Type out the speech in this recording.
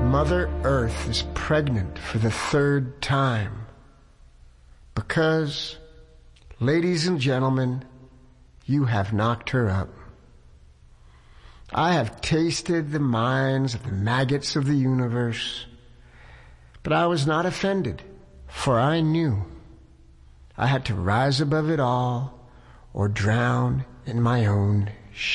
Mother Earth is pregnant for the third time. Because, ladies and gentlemen, you have knocked her up. I have tasted the minds of the maggots of the universe, but I was not offended, for I knew I had to rise above it all or drown in my own